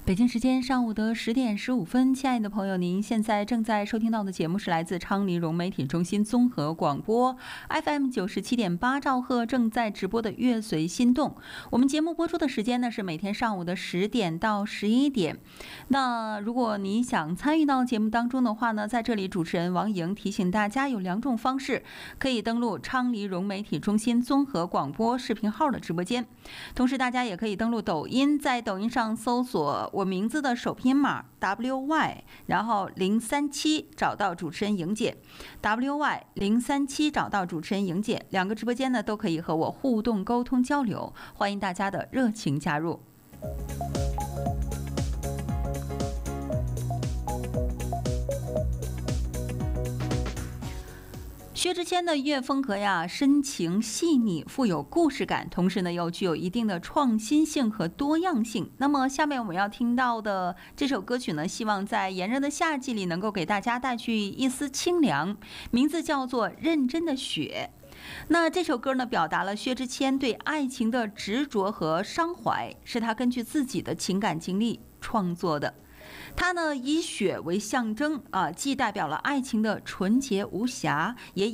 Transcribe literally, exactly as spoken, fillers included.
北京时间上午的十点十五分，亲爱的朋友，您现在正在收听到的节目是来自昌黎融媒体中心综合广播 F M 九十七点八兆赫正在直播的《乐随心动》。我们节目播出的时间呢是每天上午的十点到十一点。那如果你想参与到节目当中的话呢，在这里主持人王莹提醒大家有两种方式，可以登录昌黎融媒体中心综合广播视频号的直播间，同时大家也可以登录抖音，在抖音上搜索我名字的首拼码 W Y， 然后零三七找到主持人莹姐 W Y 零三七找到主持人莹姐，两个直播间呢都可以和我互动沟通交流，欢迎大家的热情加入。薛之谦的音乐风格呀，深情细腻，富有故事感，同时呢又具有一定的创新性和多样性。那么下面我们要听到的这首歌曲呢，希望在炎热的夏季里能够给大家带去一丝清凉，名字叫做《认真的雪》。那这首歌呢，表达了薛之谦对爱情的执着和伤怀，是他根据自己的情感经历创作的。它呢以雪为象征啊，既代表了爱情的纯洁无瑕，也